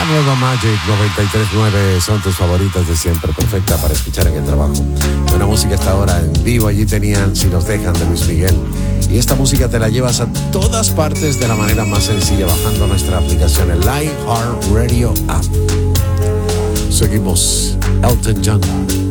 La nueva Magic 93.9 son tus favoritas de siempre, perfecta para escuchar en el trabajo. Buena música hasta ahora en vivo. Allí tenían Si nos dejan de Luis Miguel. Y esta música te la llevas a todas partes de la manera más sencilla bajando nuestra aplicación, el iHeartRadio app. Seguimos. Elton John.